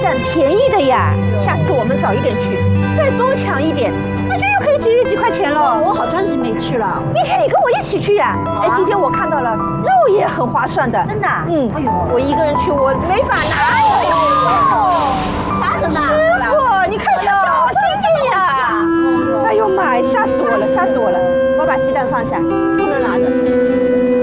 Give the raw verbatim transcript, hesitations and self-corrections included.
占便宜的呀。下次我们早一点去，再多抢一点，那就又可以节约几块钱了。 我好长时间没去了。 明天你跟我一起去呀？哎，今天我看到了，肉也很划算的。 真的？ 嗯。 哎呦， 我一个人去我没法拿。 咋整的？ 师傅，你看